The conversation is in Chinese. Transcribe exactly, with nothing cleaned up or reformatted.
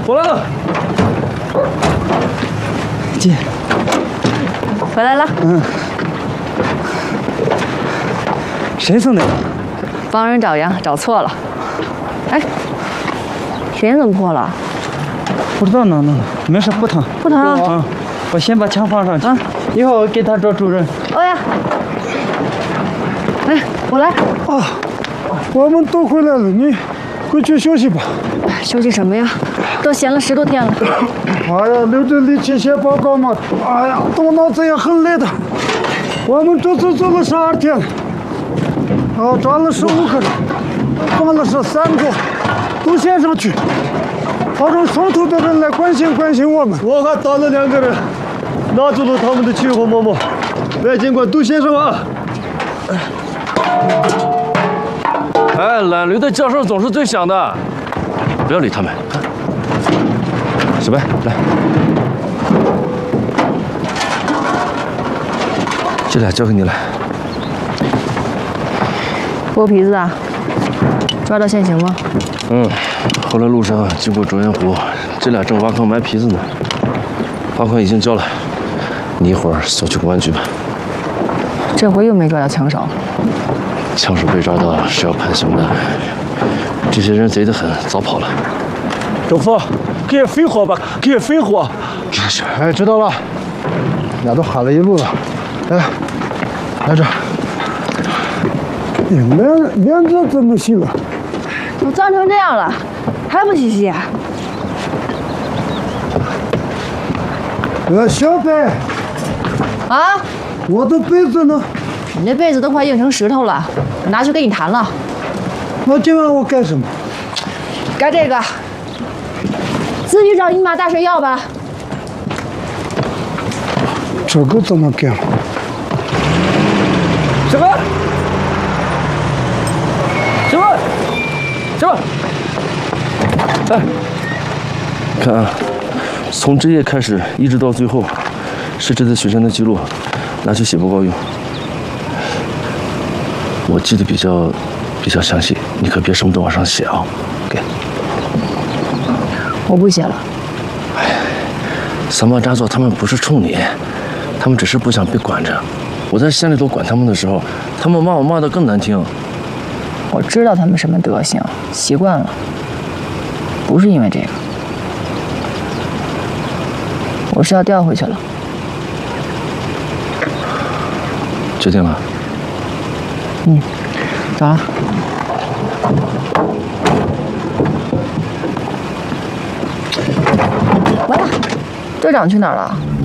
我来了。 姐， 回来了。 嗯。谁送的？ 帮人找羊，找错了。哎，鞋怎么破了？ 不知道哪弄的，没事，不疼。 不疼啊。 啊，我先把枪放上去。 啊， 一会儿我给他找主任。 哦呀。哎，我来。 啊，我们都回来了，你回去休息吧。 休息什么呀？都闲了十多天了。 哎呀，留着力气写报告嘛。哎呀，动脑子也很累的。我们这次走了十二天，啊，抓了十五个人，放了十三个，都献上去，保证上头的人来关心关心我们。 我还打了两个人，拿住了他们的起火毛毛，来尽管都献上啊。 哎，蓝驴的叫声总是最响的，不要理他们。小白，来，这俩交给你了。 剥皮子啊？抓到现行吗？ 嗯，后来路上经过卓源湖，这俩正挖坑埋皮子呢。罚款已经交了，你一会儿送去公安局吧。 这回又没抓到枪手。 枪手被抓到是要判刑的，这些人贼得很，早跑了。 政府，给废火吧，给废火。 是，哎，知道了。俩都喊了一路了，来，来这。你连连这怎么行啊？ 都脏成这样了，还不洗洗？ 呃，小白。 啊？ 我的被子呢？ 你这被子都快硬成石头了，我拿去给你弹了。 那今晚我干什么？ 干这个。自己找尼玛大水要吧。 这个怎么干？ 小白，小白，小白，哎，看啊，从这页开始一直到最后，是这次雪山的记录，拿去写报告用。我记得比较比较详细，你可别什么都往上写啊。给。 我不写了。 哎，三八扎作他们不是冲你，他们只是不想被管着。我在县里头管他们的时候，他们骂我骂得更难听。 我知道他们什么德行，习惯了，不是因为这个。我是要调回去了。 决定了。 嗯，走了。完了，队长去哪儿了？